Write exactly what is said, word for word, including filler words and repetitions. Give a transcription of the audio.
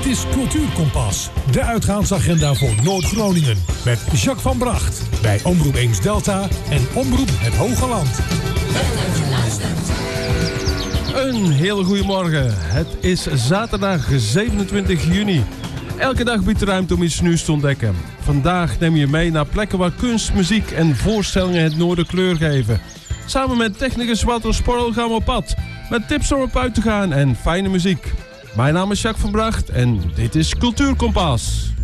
Dit is Cultuurkompas, de uitgaansagenda voor Noord-Groningen. Met Jacques van Bracht bij Omroep Eems Delta en Omroep Het Hoge Land. Een hele goede morgen. Het is zaterdag zevenentwintig juni. Elke dag biedt de ruimte om iets nieuws te ontdekken. Vandaag neem je mee naar plekken waar kunst, muziek en voorstellingen het noorden kleur geven. Samen met technicus Walter Sporrel gaan we op pad. Met tips om op uit te gaan en fijne muziek. Mijn naam is Jacques van Bracht en dit is Cultuurkompas.